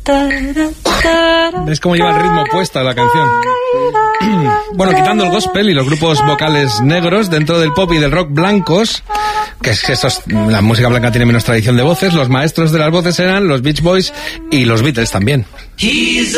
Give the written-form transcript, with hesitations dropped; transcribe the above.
¿Ves cómo lleva el ritmo puesta la canción? Bueno, quitando el gospel y los grupos vocales negros, dentro del pop y del rock blancos, que es que la música blanca tiene menos tradición de voces, los maestros de las voces eran los Beach Boys y los Beatles también.